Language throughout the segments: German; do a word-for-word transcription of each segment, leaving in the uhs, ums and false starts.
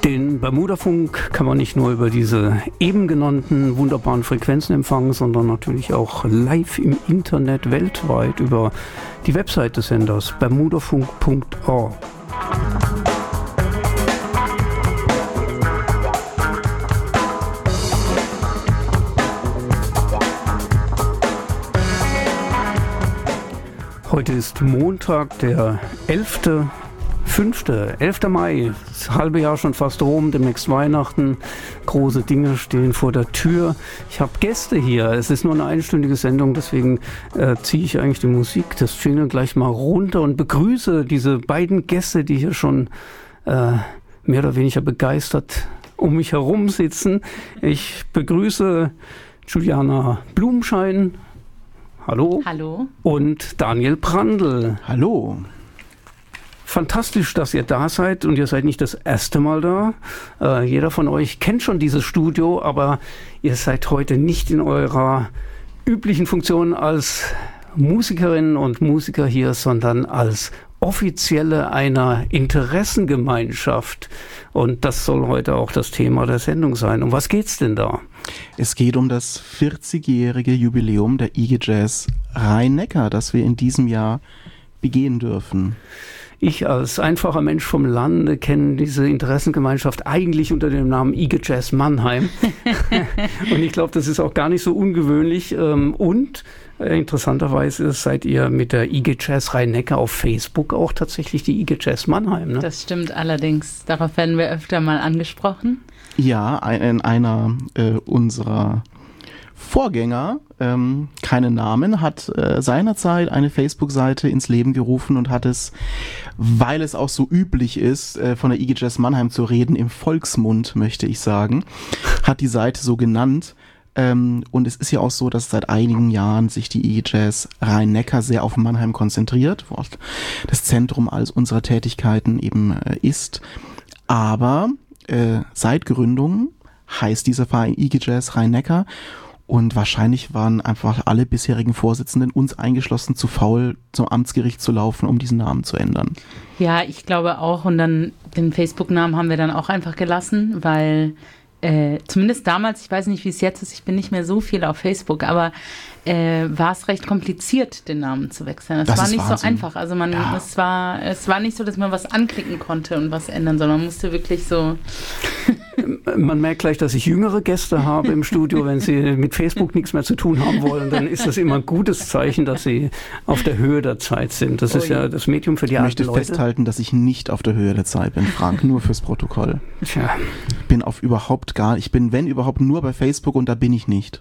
Den Bermudafunk kann man nicht nur über diese eben genannten wunderbaren Frequenzen empfangen, sondern natürlich auch live im Internet weltweit über die Website des Senders bermudafunk punkt org. Heute ist Montag, der elfte fünfte elfter Mai, das halbe Jahr schon fast rum, demnächst Weihnachten, große Dinge stehen vor der Tür. Ich habe Gäste hier, es ist nur eine einstündige Sendung, deswegen äh, ziehe ich eigentlich die Musik, das Jingle gleich mal runter und begrüße diese beiden Gäste, die hier schon äh, mehr oder weniger begeistert um mich herum sitzen. Ich begrüße Juliana Blumenschein. Hallo. Hallo. Und Daniel Brandl. Hallo. Fantastisch, dass ihr da seid und ihr seid nicht das erste Mal da. Äh, jeder von euch kennt schon dieses Studio, aber ihr seid heute nicht in eurer üblichen Funktion als Musikerinnen und Musiker hier, sondern als Offizielle einer Interessengemeinschaft. Und das soll heute auch das Thema der Sendung sein. Um was geht's denn da? Es geht um das vierzigjährige Jubiläum der I G Jazz Rhein-Neckar, das wir in diesem Jahr begehen dürfen. Ich als einfacher Mensch vom Lande kenne diese Interessengemeinschaft eigentlich unter dem Namen I G Jazz Mannheim. Und ich glaube, das ist auch gar nicht so ungewöhnlich. Und interessanterweise seid ihr mit der I G Jazz Rhein-Neckar auf Facebook auch tatsächlich die I G Jazz Mannheim. Ne? Das stimmt allerdings. Darauf werden wir öfter mal angesprochen. Ja, in einer äh, unserer Vorgänger, ähm, keine Namen, hat äh, seinerzeit eine Facebook-Seite ins Leben gerufen und hat es, weil es auch so üblich ist, äh, von der I G Jazz Mannheim zu reden, im Volksmund, möchte ich sagen, hat die Seite so genannt. Ähm, und es ist ja auch so, dass seit einigen Jahren sich die I G Jazz Rhein-Neckar sehr auf Mannheim konzentriert, wo das Zentrum all unserer Tätigkeiten eben äh, ist. Aber äh, seit Gründung heißt dieser Verein I G Jazz Rhein-Neckar. Und wahrscheinlich waren einfach alle bisherigen Vorsitzenden, uns eingeschlossen, zu faul, zum Amtsgericht zu laufen, um diesen Namen zu ändern. Ja, ich glaube auch. Und dann den Facebook-Namen haben wir dann auch einfach gelassen, weil äh, zumindest damals, ich weiß nicht, wie es jetzt ist, ich bin nicht mehr so viel auf Facebook, aber äh, war es recht kompliziert, den Namen zu wechseln. Es das war ist nicht Wahnsinn. so einfach. Also man, ja. es war, es war nicht so, dass man was anklicken konnte und was ändern, sondern man musste wirklich so. Man merkt gleich, dass ich jüngere Gäste habe im Studio. Wenn sie mit Facebook nichts mehr zu tun haben wollen, dann ist das immer ein gutes Zeichen, dass sie auf der Höhe der Zeit sind. Das ist ja das Medium für die alten Leute. Ich möchte festhalten, dass ich nicht auf der Höhe der Zeit bin, Frank, nur fürs Protokoll. Tja. Ich bin auf überhaupt gar, ich bin, wenn überhaupt, nur bei Facebook und da bin ich nicht.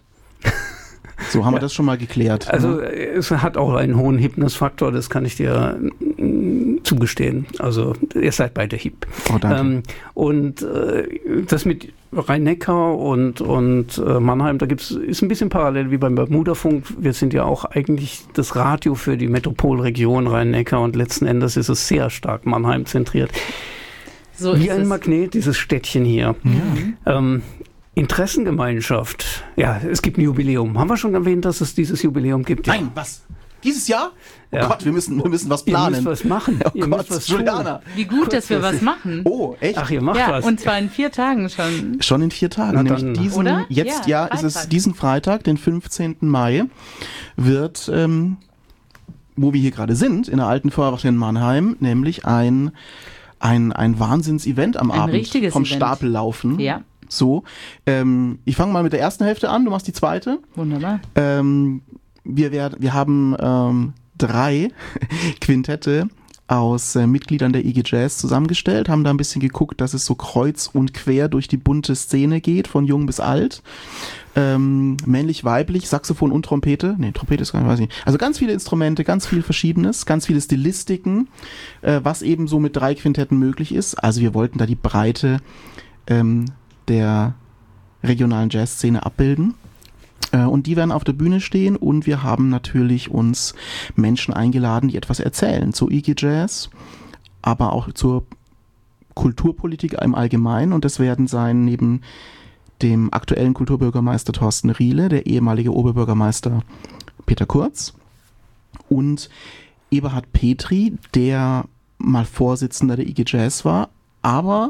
So haben ja. wir das schon mal geklärt. Also ne? Es hat auch einen hohen Hipness-Faktor, das kann ich dir zugestehen. Also ihr seid beide hip. Oh, danke. Ähm, und äh, das mit Rhein-Neckar und, und äh, Mannheim, da gibt's, ist ein bisschen parallel wie beim Bermudafunk. Wir sind ja auch eigentlich das Radio für die Metropolregion Rhein-Neckar und letzten Endes ist es sehr stark Mannheim zentriert. So wie ein es. Magnet, dieses Städtchen hier. Ja. Ähm, Interessengemeinschaft. Ja, es gibt ein Jubiläum. Haben wir schon erwähnt, dass es dieses Jubiläum gibt? Nein, was? Dieses Jahr? Oh ja. Gott, wir müssen, wir müssen was planen. Ihr müsst was machen. Oh ihr Gott, müsst was Juliana. tun. Wie gut, dass wir was machen. Oh, echt? Ach, ihr macht ja, was. Und zwar in vier Tagen schon. Schon in vier Tagen. Na, nämlich diesen, oder? Jetzt, ja, ja ist es diesen Freitag, den fünfzehnten Mai, wird, ähm, wo wir hier gerade sind, in der alten Feuerwache in Mannheim, nämlich ein, ein, ein Wahnsinns-Event am ein Abend richtiges vom Event. Stapel laufen. Ja. So, ähm, ich fange mal mit der ersten Hälfte an, du machst die zweite. Wunderbar. Ähm, wir, werden, wir haben ähm, drei Quintette aus äh, Mitgliedern der I G Jazz zusammengestellt, haben da ein bisschen geguckt, dass es so kreuz und quer durch die bunte Szene geht, von jung bis alt. Ähm, männlich, weiblich, Saxophon und Trompete. Nee, Trompete ist gar nicht, weiß ich nicht. Also ganz viele Instrumente, ganz viel Verschiedenes, ganz viele Stilistiken, äh, was eben so mit drei Quintetten möglich ist. Also wir wollten da die Breite ähm, der regionalen Jazzszene abbilden. Äh, und die werden auf der Bühne stehen und wir haben natürlich uns Menschen eingeladen, die etwas erzählen zu I G Jazz, aber auch zur Kulturpolitik im Allgemeinen. Und das werden sein neben dem aktuellen Kulturbürgermeister Thorsten Riele, der ehemalige Oberbürgermeister Peter Kurz und Eberhard Petri, der mal Vorsitzender der I G Jazz war, aber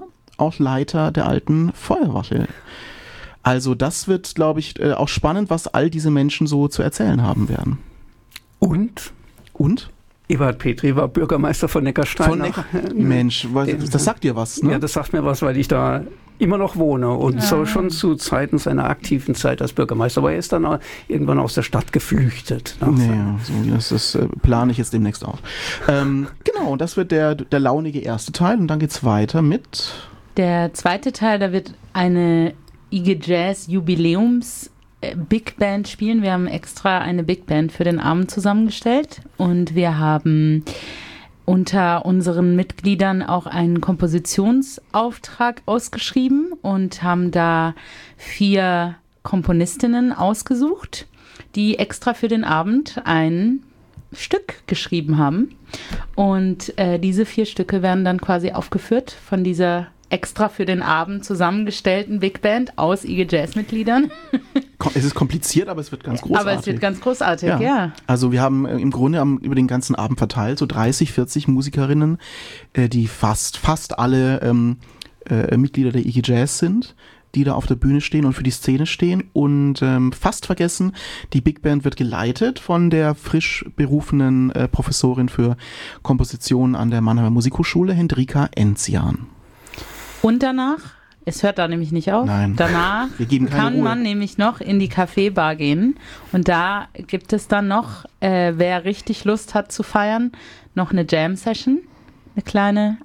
auch Leiter der alten Feuerwache. Also das wird, glaube ich, auch spannend, was all diese Menschen so zu erzählen haben werden. Und? Und? Eberhard Petri war Bürgermeister von Neckarstein. Von Neckar- Mensch, was, das sagt dir was, ne? Ja, das sagt mir was, weil ich da immer noch wohne und ja. so schon zu Zeiten seiner aktiven Zeit als Bürgermeister. Aber er ist dann auch irgendwann aus der Stadt geflüchtet. Naja, so, das, das äh, plane ich jetzt demnächst auch. Ähm, genau, das wird der, der launige erste Teil und dann geht's weiter mit... Der zweite Teil, da wird eine I G Jazz Jubiläums Big Band spielen. Wir haben extra eine Big Band für den Abend zusammengestellt und wir haben unter unseren Mitgliedern auch einen Kompositionsauftrag ausgeschrieben und haben da vier Komponistinnen ausgesucht, die extra für den Abend ein Stück geschrieben haben. Und äh, diese vier Stücke werden dann quasi aufgeführt von dieser extra für den Abend zusammengestellten Big Band aus I G Jazz-Mitgliedern. Es ist kompliziert, aber es wird ganz großartig. Aber es wird ganz großartig, ja. ja. Also wir haben im Grunde am, über den ganzen Abend verteilt so dreißig, vierzig Musikerinnen, äh, die fast, fast alle ähm, äh, Mitglieder der I G Jazz sind, die da auf der Bühne stehen und für die Szene stehen. Und ähm, fast vergessen, die Big Band wird geleitet von der frisch berufenen äh, Professorin für Komposition an der Mannheimer Musikhochschule, Hendrika Enzian. Und danach, es hört da nämlich nicht auf, Nein, danach wir geben keine kann Ruhe. man nämlich noch in die Kaffeebar gehen und da gibt es dann noch, äh, wer richtig Lust hat zu feiern, noch eine Jam-Session, eine kleine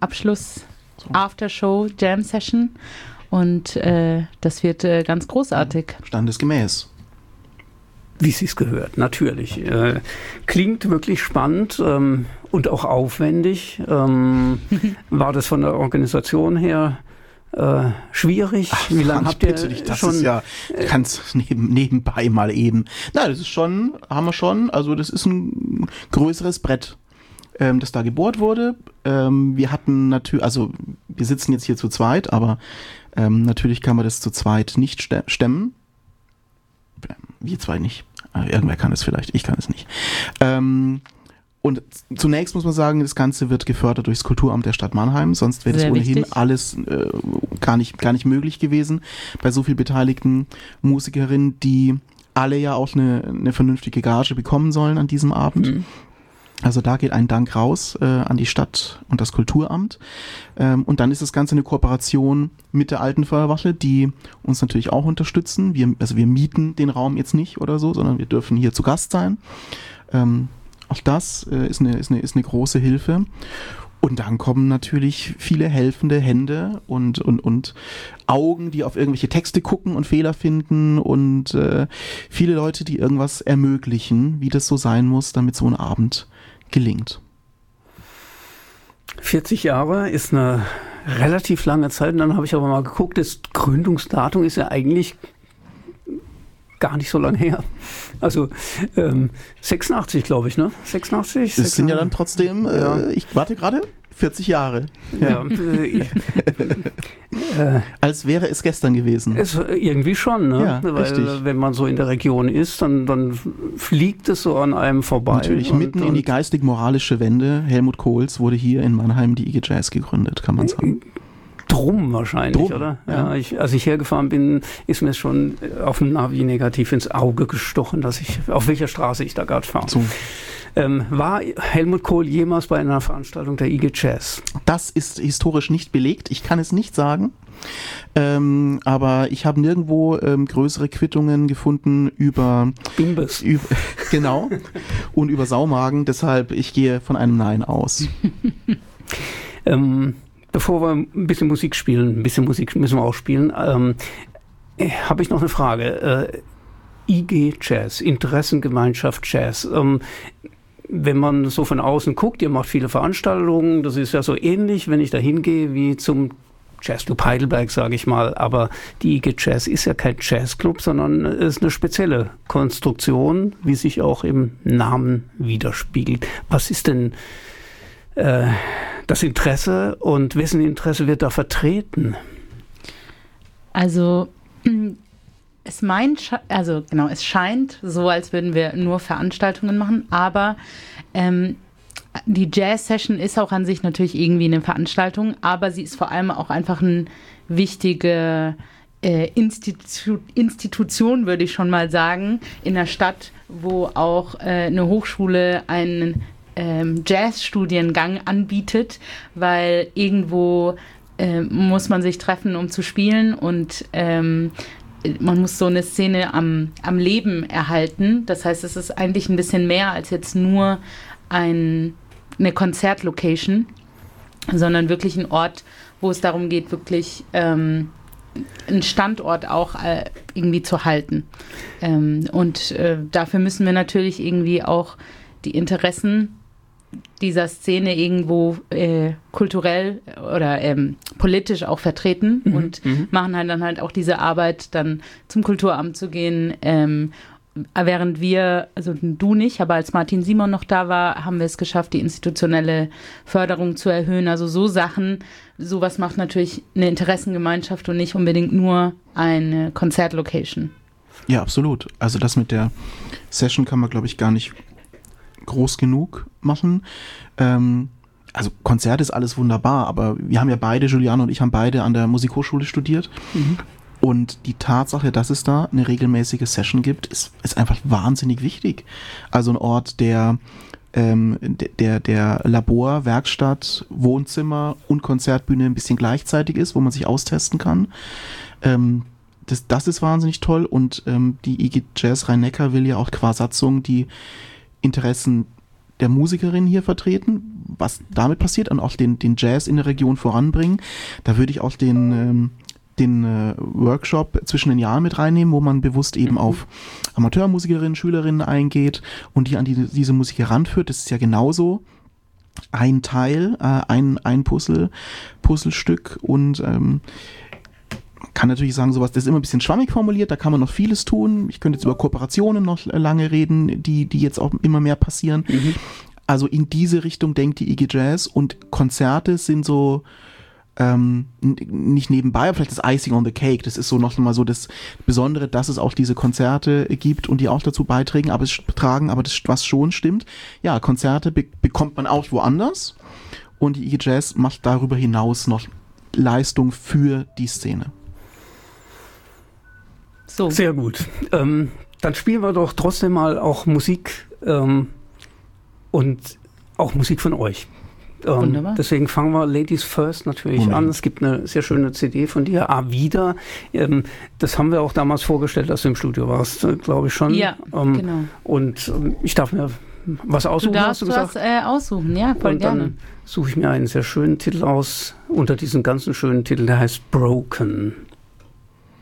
Abschluss-Aftershow-Jam-Session und äh, das wird äh, ganz großartig. Standesgemäß. Wie es sich gehört, natürlich. Äh, klingt wirklich spannend ähm, und auch aufwendig. Ähm, war das von der Organisation her äh, schwierig? Ach, Wie lange habt ihr bitte dich, das schon? ist ja ganz neben, nebenbei mal eben. Nein, das ist schon, haben wir schon, also das ist ein größeres Brett, ähm, das da gebohrt wurde. Ähm, wir hatten natürlich, also wir sitzen jetzt hier zu zweit, aber ähm, natürlich kann man das zu zweit nicht ste- stemmen. Wir zwei nicht. Irgendwer kann es vielleicht, ich kann es nicht. Ähm, und zunächst muss man sagen, das Ganze wird gefördert durch das Kulturamt der Stadt Mannheim, sonst wäre das Sehr ohnehin wichtig. alles äh, gar nicht, gar nicht möglich gewesen bei so viel beteiligten Musikerinnen, die alle ja auch eine, eine vernünftige Gage bekommen sollen an diesem Abend. Mhm. Also da geht ein Dank raus äh, an die Stadt und das Kulturamt. Ähm, und dann ist das Ganze eine Kooperation mit der alten Feuerwache, die uns natürlich auch unterstützen. Wir, also wir mieten den Raum jetzt nicht oder so, sondern wir dürfen hier zu Gast sein. Ähm, auch das äh, ist, eine, ist, eine, ist eine große Hilfe. Und dann kommen natürlich viele helfende Hände und, und, und Augen, die auf irgendwelche Texte gucken und Fehler finden und äh, viele Leute, die irgendwas ermöglichen, wie das so sein muss, damit so ein Abend gelingt. vierzig Jahre ist eine relativ lange Zeit und dann habe ich aber mal geguckt, das Gründungsdatum ist ja eigentlich gar nicht so lange her. Also ähm, sechsundachtzig, glaube ich, ne? sechsundachtzig? Das sind ja dann trotzdem, ja. äh, ich warte gerade, vierzig Jahre. Ja, äh, äh, Als wäre es gestern gewesen. Es, irgendwie schon, ne? Ja, weil richtig. Wenn man so in der Region ist, dann, dann fliegt es so an einem vorbei. Natürlich, und, mitten und in die geistig-moralische Wende Helmut Kohls wurde hier in Mannheim die I G Jazz gegründet, kann man sagen. Drum wahrscheinlich, Drum, oder? ja. Ja, ich, als ich hergefahren bin, ist mir schon auf dem Navi negativ ins Auge gestochen, dass ich, auf welcher Straße ich da gerade fahre. So. Ähm, war Helmut Kohl jemals bei einer Veranstaltung der I G Jazz? Das ist historisch nicht belegt, ich kann es nicht sagen. Ähm, aber ich habe nirgendwo ähm, größere Quittungen gefunden über Bimbes. Über, genau. Und über Saumagen, deshalb ich gehe von einem Nein aus. ähm, Bevor wir ein bisschen Musik spielen, ein bisschen Musik müssen wir auch spielen, ähm, habe ich noch eine Frage. Äh, I G Jazz, Interessengemeinschaft Jazz. Ähm, wenn man so von außen guckt, ihr macht viele Veranstaltungen, das ist ja so ähnlich, wenn ich da hingehe wie zum Jazzclub Heidelberg, sage ich mal. Aber die I G Jazz ist ja kein Jazzclub, sondern ist eine spezielle Konstruktion, wie sich auch im Namen widerspiegelt. Was ist denn äh, das Interesse und wessen Interesse wird da vertreten? Also es meint, also genau, es scheint so, als würden wir nur Veranstaltungen machen, aber ähm, die Jazz-Session ist auch an sich natürlich irgendwie eine Veranstaltung, aber sie ist vor allem auch einfach eine wichtige äh, Institu- Institution, würde ich schon mal sagen, in der Stadt, wo auch äh, eine Hochschule einen ähm, Jazz-Studiengang anbietet, weil irgendwo äh, muss man sich treffen, um zu spielen, und ähm, man muss so eine Szene am, am Leben erhalten. Das heißt, es ist eigentlich ein bisschen mehr als jetzt nur ein, eine Konzertlocation, sondern wirklich ein Ort, wo es darum geht, wirklich ähm, einen Standort auch äh, irgendwie zu halten. Ähm, und äh, dafür müssen wir natürlich irgendwie auch die Interessen dieser Szene irgendwo äh, kulturell oder ähm, politisch auch vertreten, mhm, und mhm. machen halt dann halt auch diese Arbeit, dann zum Kulturamt zu gehen. Ähm, während wir, also du nicht, aber als Martin Simon noch da war, haben wir es geschafft, die institutionelle Förderung zu erhöhen. Also so Sachen, sowas macht natürlich eine Interessengemeinschaft und nicht unbedingt nur eine Konzertlocation. Ja, absolut. Also das mit der Session kann man, glaube ich, gar nicht groß genug machen. Ähm, also Konzert ist alles wunderbar, aber wir haben ja beide, Juliane und ich haben beide an der Musikhochschule studiert. Mhm. Und die Tatsache, dass es da eine regelmäßige Session gibt, ist, ist einfach wahnsinnig wichtig. Also ein Ort, der ähm, der, der Labor, Werkstatt, Wohnzimmer und Konzertbühne ein bisschen gleichzeitig ist, wo man sich austesten kann. Ähm, das, das ist wahnsinnig toll, und ähm, die I G Jazz Rhein-Neckar will ja auch qua Satzung die Interessen der Musikerin hier vertreten, was damit passiert, und auch den, den Jazz in der Region voranbringen. Da würde ich auch den, ähm, den äh, Workshop zwischen den Jahren mit reinnehmen, wo man bewusst eben mhm. auf Amateurmusikerinnen, Schülerinnen eingeht und die an die, diese Musik heranführt. Das ist ja genauso ein Teil, äh, ein, ein Puzzle, Puzzlestück, und ähm, kann natürlich sagen, sowas, das ist immer ein bisschen schwammig formuliert, da kann man noch vieles tun. Ich könnte jetzt über Kooperationen noch lange reden, die, die jetzt auch immer mehr passieren. Mhm. Also in diese Richtung denkt die I G Jazz, und Konzerte sind so ähm, nicht nebenbei, aber vielleicht das Icing on the Cake. Das ist so noch mal so das Besondere, dass es auch diese Konzerte gibt und die auch dazu beitragen, aber es tragen, aber das, was schon stimmt, ja, Konzerte be- bekommt man auch woanders, und die I G Jazz macht darüber hinaus noch Leistung für die Szene. So. Sehr gut. Ähm, dann spielen wir doch trotzdem mal auch Musik ähm, und auch Musik von euch. Ähm, Wunderbar. Deswegen fangen wir Ladies First natürlich Moment. an. Es gibt eine sehr schöne C D von dir, A Vida. Ähm, das haben wir auch damals vorgestellt, als du im Studio warst, äh, glaube ich schon. Ja, ähm, genau. Und ähm, ich darf mir was aussuchen, du darfst hast du gesagt? was äh, aussuchen, ja, voll und gerne. Dann suche ich mir einen sehr schönen Titel aus, unter diesem ganzen schönen Titel, der heißt Broken.